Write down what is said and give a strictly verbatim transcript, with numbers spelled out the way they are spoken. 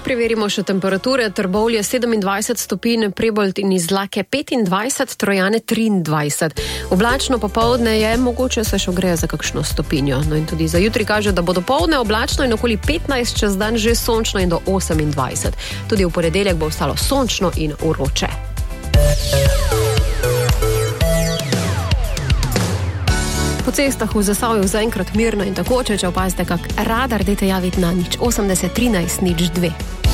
Preverimo še temperature. Trbovlje sedemindvajset stopinj, Prebold in Izlake petindvajset, Trojane triindvajset. Oblačno popoldne je, mogoče se še ogreje za kakšno stopinjo. No in tudi za jutri kaže, da bo dopoldne oblačno in okoli petnajst, čez dan že sončno in do osemindvajset. Tudi v ponedeljek bo ostalo sončno in vroče. Po cestah v Zasavju zaenkrat mirno in tako, če opazite kak radar, dajte javiti na nič osemdeset trinajst nič dve.